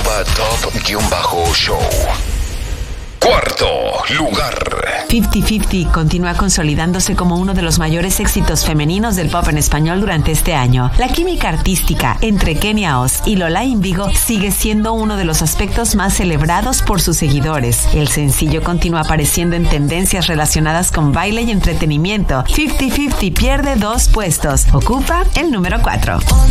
@top_show. Cuarto lugar. 50-50 continúa consolidándose como uno de los mayores éxitos femeninos del pop en español durante este año. La química artística entre Kenia Oz y Lola Índigo sigue siendo uno de los aspectos más celebrados por sus seguidores. El sencillo continúa apareciendo en tendencias relacionadas con baile y entretenimiento. 50-50 pierde 2 puestos. Ocupa el número 4.